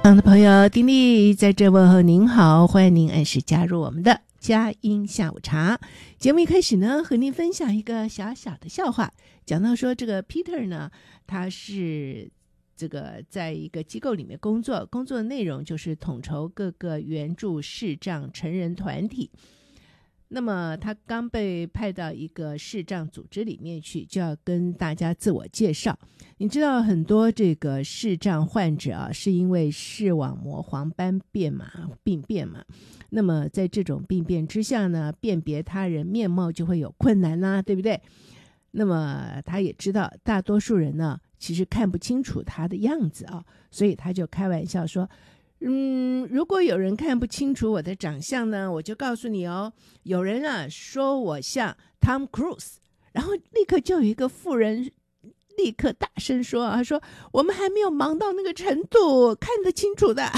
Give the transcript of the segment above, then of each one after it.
的朋友，丁力在这问候您好，欢迎您按时加入我们的佳音下午茶。节目一开始呢，和您分享一个小小的笑话，讲到说这个 Peter 呢，他是这个在一个机构里面工作的内容就是统筹各个援助视障成人团体。那么他刚被派到一个视障组织里面去，就要跟大家自我介绍。你知道很多这个视障患者啊，是因为视网膜黄斑病变嘛。那么在这种病变之下呢，辨别他人面貌就会有困难啦，对不对？那么他也知道大多数人呢，其实看不清楚他的样子啊，所以他就开玩笑说，如果有人看不清楚我的长相呢，我就告诉你哦，有人啊说我像 Tom Cruise， 然后立刻就有一个妇人立刻大声说，他说我们还没有忙到那个程度，看得清楚的。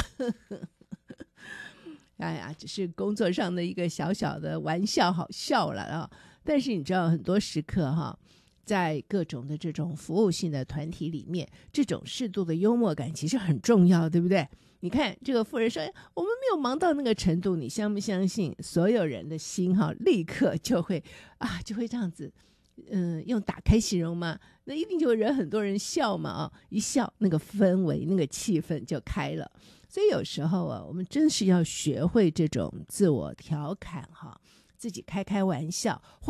哎呀，只是工作上的一个小小的玩笑，好笑了啊！但是你知道，很多时刻哈，在各种的这种服务性的团体里面，这种适度的幽默感其实很重要，对不对？你看这个妇人说我们没有忙到那个程度，你相不相信所有人的心立刻就会这样子，用打开形容嘛，那一定就会惹很多人笑嘛，一笑那个氛围那个气氛就开了。所以有时候我们真是要学会这种自我调侃自己开玩笑，或